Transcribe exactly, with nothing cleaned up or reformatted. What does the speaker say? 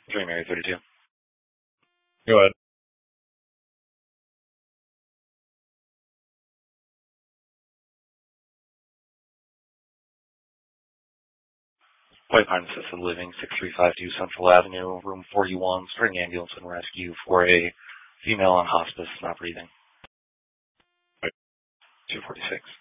Dream Area thirty-two. Go ahead. White Pine Assisted Living, six three five two Central Avenue, room forty-one, starting ambulance and rescue for a female on hospice, not breathing. two forty-six.